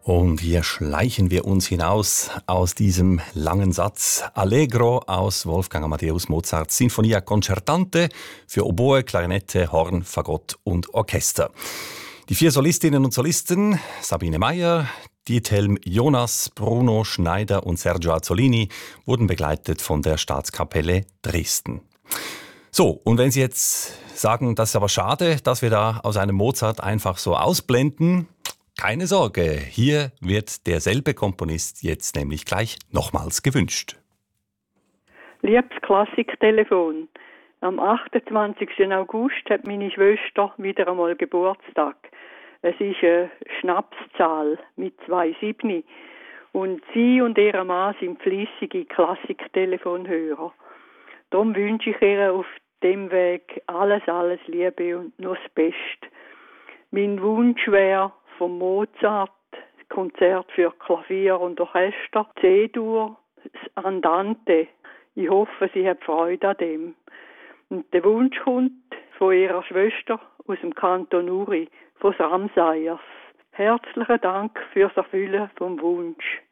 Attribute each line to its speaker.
Speaker 1: Und hier schleichen wir uns hinaus aus diesem langen Satz Allegro aus Wolfgang Amadeus Mozarts Sinfonia Concertante für Oboe, Klarinette, Horn, Fagott und Orchester. Die 4 Solistinnen und Solisten, Sabine Meyer, Diethelm Jonas, Bruno Schneider und Sergio Azzolini, wurden begleitet von der Staatskapelle Dresden. So, und wenn Sie jetzt sagen, das ist aber schade, dass wir da aus einem Mozart einfach so ausblenden, keine Sorge, hier wird derselbe Komponist jetzt nämlich gleich nochmals gewünscht.
Speaker 2: Liebes Klassiktelefon, am 28. August hat meine Schwester wieder einmal Geburtstag. Es ist eine Schnapszahl mit 2 Siebni und sie und ihr Mann sind fleissige Klassiktelefonhörer. Darum wünsche ich ihr auf dem Weg alles Liebe und nur das Beste. Mein Wunsch wäre vom Mozart Konzert für Klavier und Orchester, C-Dur, das Andante. Ich hoffe, sie hat Freude an dem. Und der Wunsch kommt von ihrer Schwester aus dem Kanton Uri, von Ramsayers. Herzlichen Dank fürs Erfüllen vom Wunsch.